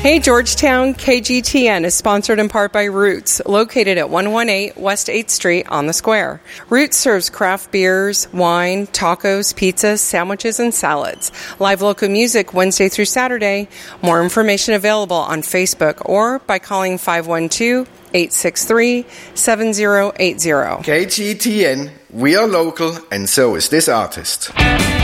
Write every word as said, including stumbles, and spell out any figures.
Hey Georgetown, K G T N is sponsored in part by Roots, located at one eighteen West eighth Street on the Square. Roots serves craft beers, wine, tacos, pizzas, sandwiches, and salads. Live local music Wednesday through Saturday. More information available on Facebook or by calling five one two, eight six three, seven zero eight zero. K G T N, we are local and so is this artist.